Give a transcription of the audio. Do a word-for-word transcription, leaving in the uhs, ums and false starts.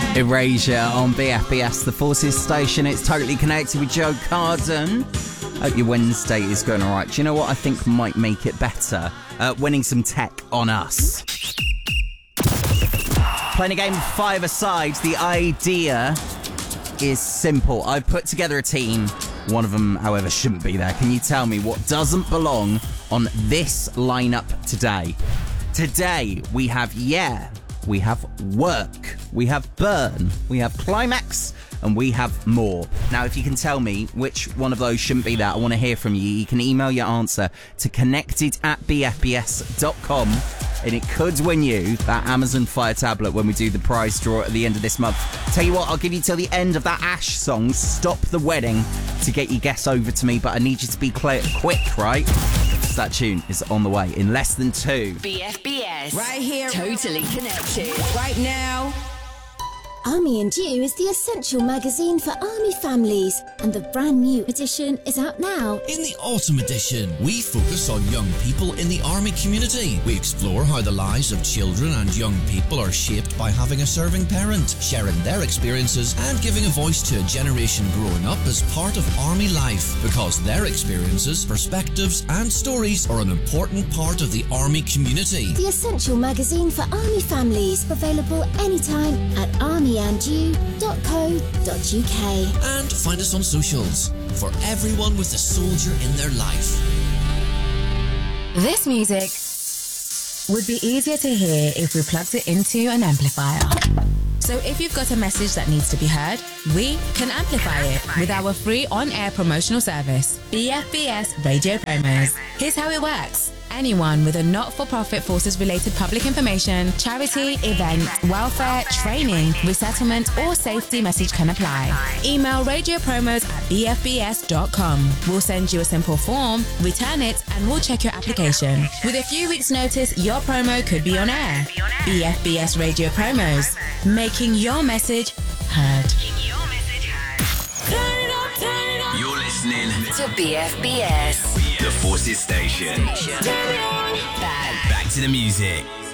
Erasure on B F B S, the Forces station. It's Totally Connected with Joe Carden. Hope your Wednesday is going all right. Do you know what I think might make it better? Uh, winning some tech on us. Playing a game of five-a-side. The idea is simple. I've put together a team. One of them, however, shouldn't be there. Can you tell me what doesn't belong on this lineup today? Today, we have Yeah, we have Work, we have Burn, we have Climax, and we have More. Now, if you can tell me which one of those shouldn't be there, I want to hear from you. You can email your answer to connected at b f b s dot com, and it could win you that Amazon Fire tablet when we do the prize draw at the end of this month. Tell you what, I'll give you till the end of that Ash song, Stop the Wedding, to get your guess over to me, but I need you to be clear, quick, right? That tune is on the way in less than two. B F B S. Right here. Totally Connected. Right now. Army and You is the essential magazine for Army families, and the brand new edition is out now. In the autumn edition, we focus on young people in the Army community. We explore how the lives of children and young people are shaped by having a serving parent, sharing their experiences and giving a voice to a generation growing up as part of Army life, because their experiences, perspectives and stories are an important part of the Army community. The essential magazine for Army families, available anytime at army and you dot co dot u k. And find us on socials for everyone with a soldier in their life. This music would be easier to hear if we plugged it into an amplifier. So if you've got a message that needs to be heard, we can amplify it with our free on-air promotional service, B F B S Radio Promos. Here's how it works. Anyone with a not-for-profit forces-related public information, charity, event, welfare, training, resettlement or safety message can apply. Email radio promos at b f b s dot com. We'll send you a simple form, return it, and we'll check your application. With a few weeks' notice, your promo could be on air. B F B S Radio Promos, making your message heard. You're listening to B F B S, the Forces station. Back. Back to the music.